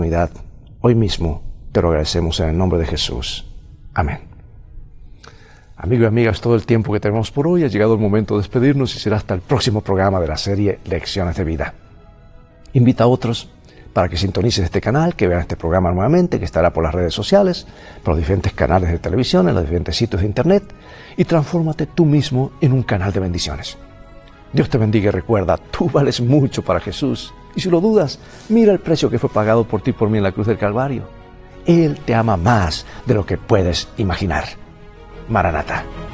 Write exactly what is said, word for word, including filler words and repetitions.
oportunidad, hoy mismo, te lo agradecemos en el nombre de Jesús. Amén. Amigos y amigas, todo el tiempo que tenemos por hoy ha llegado el momento de despedirnos y será hasta el próximo programa de la serie Lecciones de Vida. Invita a otros para que sintonicen este canal, que vean este programa nuevamente, que estará por las redes sociales, por los diferentes canales de televisión, en los diferentes sitios de internet, y transfórmate tú mismo en un canal de bendiciones. Dios te bendiga y recuerda, tú vales mucho para Jesús. Y si lo dudas, mira el precio que fue pagado por ti y por mí en la cruz del Calvario. Él te ama más de lo que puedes imaginar. Maranatha.